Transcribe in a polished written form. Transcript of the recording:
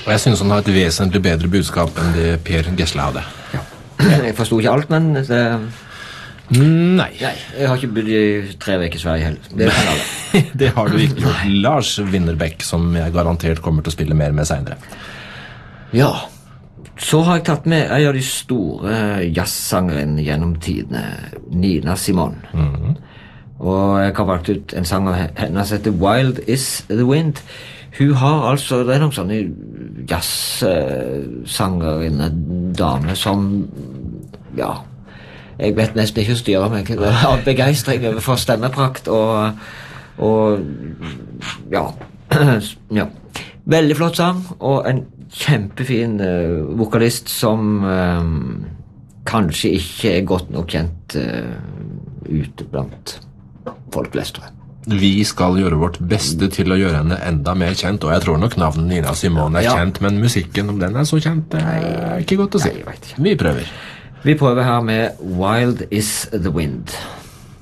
Og jeg synes han har et vesentlig bedre budskap enn det Per Gessle hadde. Ja. Jeg forstod ikke alt, men det... Nei. Nei, jeg har ikke bodd i 3 veker i Sverige heller. Det kan alle. Det har du ikke gjort. Lars Winnerbäck, som jeg garantert kommer til å spille mer med senere. Ja, så har jeg tatt med en av de store jazzsangerne gjennom tidene, Nina Simone. Og jeg har valgt ut en sang av henne som heter Wild is the Wind. Hun har altså, det er noen sånne jazzsanger, en dame som, ja, jeg vet nesten ikke å styre meg av begeistring for stemmeprakt og ja, ja. Veldig flott sang, og en kjempefin vokalist som kanskje ikke er godt nok kjent ute blant folk flest, tror jeg. Vi skal gjøre vårt beste til å gjøre henne enda mer kjent, og jeg tror nok navnet Nina Simone er kjent, men musikken, om den er så kjent, det er ikke godt å si. Nei, jeg vet ikke. Vi prøver. Vi prøver her med Wild is the Wind.